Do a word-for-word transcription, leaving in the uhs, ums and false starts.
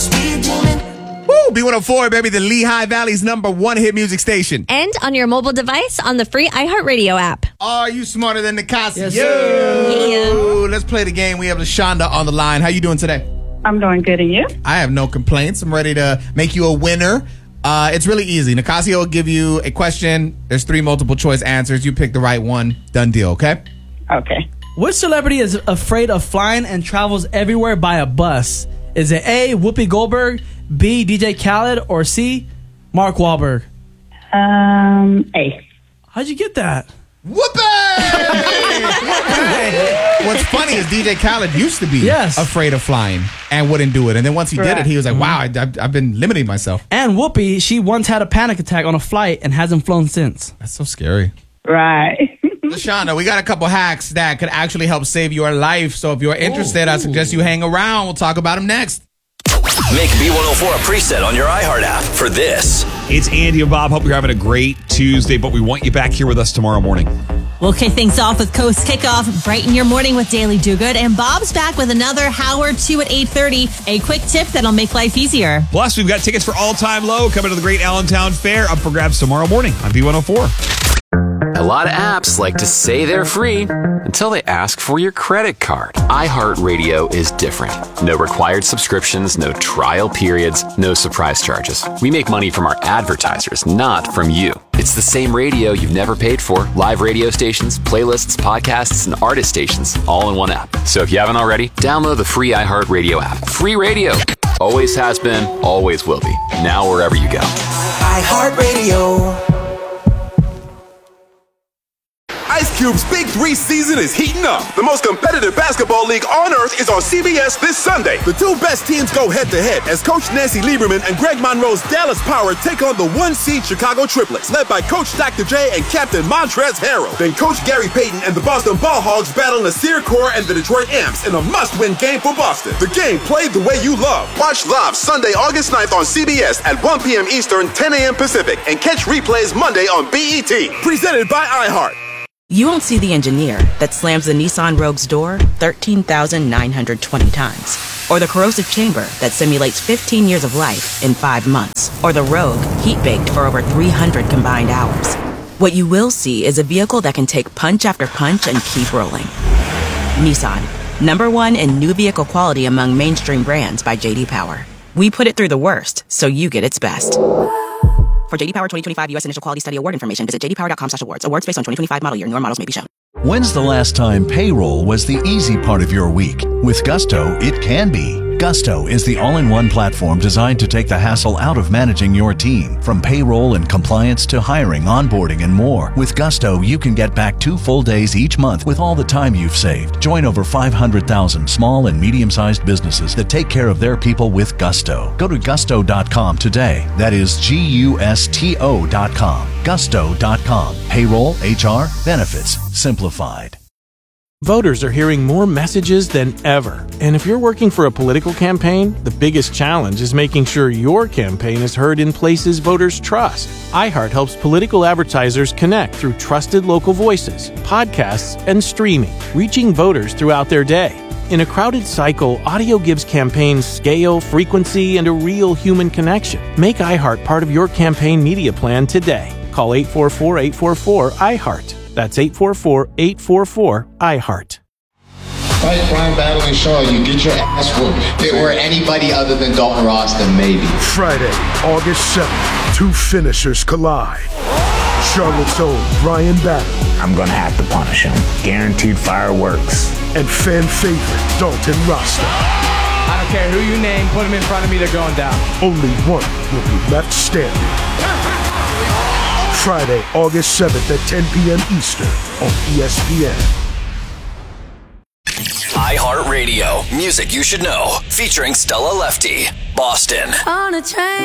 Woo, B one oh four, baby, the Lehigh Valley's number one hit music station. And on your mobile device on the free iHeartRadio app. Are you smarter than Nicasio? Yes, sir. Yeah. Let's play the game. We have LaShonda on the line. How you doing today? I'm doing good, and you? I have no complaints. I'm ready to make you a winner. Uh, it's really easy. Nicasio will give you a question. There's three multiple choice answers. You pick the right one. Done deal, okay? Okay. Which celebrity is afraid of flying and travels everywhere by a bus? Is it A, Whoopi Goldberg, B, D J Khaled, or C, Mark Wahlberg? Um, A. How'd you get that? Whoopee! What's funny is D J Khaled used to be Yes. afraid of flying and wouldn't do it. And then once he did Right. it, he was like, wow, I, I've, I've been limiting myself. And Whoopi, she once had a panic attack on a flight and hasn't flown since. That's so scary. Right. LaShonda, we got a couple hacks that could actually help save your life. So if you're interested, I suggest you hang around. We'll talk about them next. Make B one oh four a preset on your iHeart app for this. It's Andy and Bob. Hope you're having a great Tuesday, but we want you back here with us tomorrow morning. We'll kick things off with Coast Kickoff. Brighten your morning with Daily Do-Good. And Bob's back with another Howard two at eight thirty. A quick tip that'll make life easier. Plus, we've got tickets for All Time Low coming to the Great Allentown Fair up for grabs tomorrow morning on B one oh four. A lot of apps like to say they're free until they ask for your credit card. iHeartRadio is different. No required subscriptions, no trial periods, no surprise charges. We make money from our advertisers, not from you. It's the same radio you've never paid for. Live radio stations, playlists, podcasts, and artist stations, all in one app. So if you haven't already, download the free iHeartRadio app. Free radio. Always has been, always will be. Now wherever you go. iHeartRadio. Ice Cube's Big Three season is heating up. The most competitive basketball league on earth is on C B S this Sunday. The two best teams go head-to-head as Coach Nancy Lieberman and Greg Monroe's Dallas Power take on the one-seed Chicago Triplets, led by Coach Doctor J and Captain Montrezl Harrell. Then Coach Gary Payton and the Boston Ball Hogs battle Nasir Kaur and the Detroit Amps in a must-win game for Boston. The game played the way you love. Watch live Sunday, August ninth on C B S at one p.m. Eastern, ten a.m. Pacific, and catch replays Monday on B E T. Presented by iHeart. You won't see the engineer that slams the Nissan Rogue's door thirteen thousand nine hundred twenty times. Or the corrosive chamber that simulates fifteen years of life in five months. Or the Rogue heat-baked for over three hundred combined hours. What you will see is a vehicle that can take punch after punch and keep rolling. Nissan, number one in new vehicle quality among mainstream brands by J D Power. We put it through the worst, so you get its best. For J D Power twenty twenty-five U S Initial Quality Study Award information, visit j d power dot com slash awards. Awards based on twenty twenty-five model year. Newer models may be shown. When's the last time payroll was the easy part of your week? With Gusto, it can be. Gusto is the all-in-one platform designed to take the hassle out of managing your team. From payroll and compliance to hiring, onboarding, and more. With Gusto, you can get back two full days each month with all the time you've saved. Join over five hundred thousand small and medium-sized businesses that take care of their people with Gusto. Go to gusto dot com today. That is G U S T O dot com. gusto dot com. Payroll, H R, benefits, simplified. Voters are hearing more messages than ever. And if you're working for a political campaign, the biggest challenge is making sure your campaign is heard in places voters trust. iHeart helps political advertisers connect through trusted local voices, podcasts, and streaming, reaching voters throughout their day. In a crowded cycle, audio gives campaigns scale, frequency, and a real human connection. Make iHeart part of your campaign media plan today. Call eight four four, eight four four, iHeart. That's eight four four, eight four four, iHeart. Fight crime, battling Shaw, you get your ass whooped. If it were anybody other than Dalton Ross, then maybe. Friday, August seventh, two finishers collide. Charlotte's own Brian Battle. I'm gonna have to punish him. Guaranteed fireworks. And fan favorite Dalton Rasta. I don't care who you name, put him in front of me, they're going down. Only one will be left standing. Friday, August seventh at ten p.m. Eastern on E S P N. iHeartRadio, music you should know, featuring Stella Lefty, Boston. On a train.